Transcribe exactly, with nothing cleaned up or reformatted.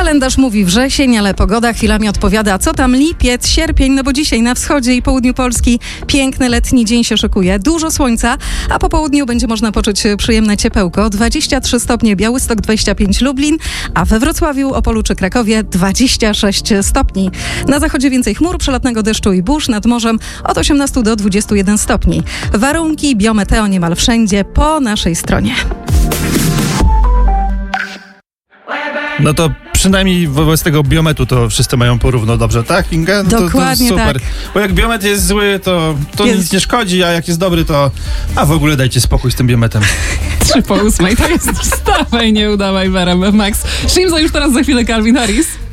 Kalendarz mówi wrzesień, ale pogoda chwilami odpowiada, co tam lipiec, sierpień, no bo dzisiaj na wschodzie i południu Polski piękny letni dzień się szykuje, dużo słońca, a po południu będzie można poczuć przyjemne ciepełko, dwadzieścia trzy stopnie Białystok, dwadzieścia pięć Lublin, a we Wrocławiu, Opolu czy Krakowie dwadzieścia sześć stopni. Na zachodzie więcej chmur, przelotnego deszczu i burz, nad morzem od osiemnastu do dwudziestu jeden stopni. Warunki biometeo niemal wszędzie po naszej stronie. No to przynajmniej wobec tego biometu to wszyscy mają porówno dobrze, tak, Inga? No Dokładnie to, to super. tak. Bo jak biomet jest zły, to, to jest... nic nie szkodzi, a jak jest dobry, to a w ogóle dajcie spokój z tym biometem. Trzy po ósmej, to jest wstawaj, nie udawaj w R M F Max. Shimza już teraz za chwilę Calvin Harris.